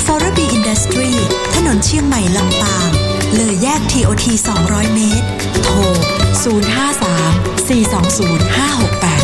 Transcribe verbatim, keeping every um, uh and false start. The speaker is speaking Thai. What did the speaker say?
ซอรบีอินดัสทรีถนนเชียงใหม่ลำปางเลยแยก ที โอ ที สองร้อยเมตรโทรศูนย์ ห้า สาม สี่ สอง ศูนย์ ห้า หก แปด